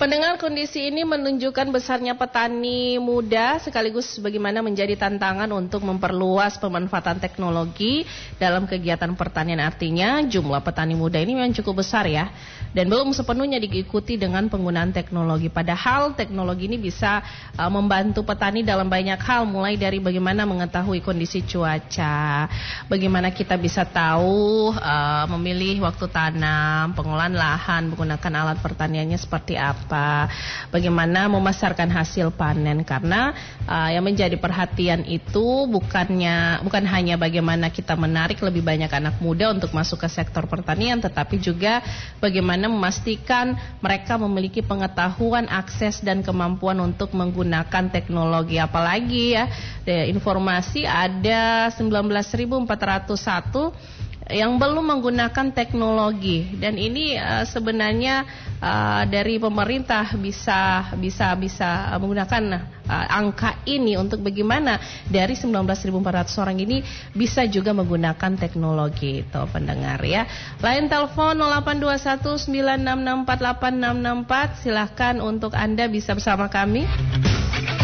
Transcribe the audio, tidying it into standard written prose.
Pendengar, kondisi ini menunjukkan besarnya petani muda sekaligus bagaimana menjadi tantangan untuk memperluas pemanfaatan teknologi dalam kegiatan pertanian. Artinya jumlah petani muda ini memang cukup besar ya, dan belum sepenuhnya diikuti dengan penggunaan teknologi. Padahal teknologi ini bisa membantu petani dalam banyak hal, mulai dari bagaimana mengetahui kondisi cuaca, bagaimana kita bisa tahu memilih waktu tanam, pengolahan lahan, menggunakan alat pertaniannya seperti apa, bagaimana memasarkan hasil panen. Karena yang menjadi perhatian itu bukan hanya bagaimana kita menarik lebih banyak anak muda untuk masuk ke sektor pertanian, tetapi juga bagaimana memastikan mereka memiliki pengetahuan, akses dan kemampuan untuk menggunakan teknologi. Apalagi ya, informasi ada 19.401 yang belum menggunakan teknologi, dan ini sebenarnya dari pemerintah bisa menggunakan angka ini untuk bagaimana dari 19.400 orang ini bisa juga menggunakan teknologi. Itu pendengar ya. Lain telepon 0821 966 48664. Silahkan untuk Anda bisa bersama kami.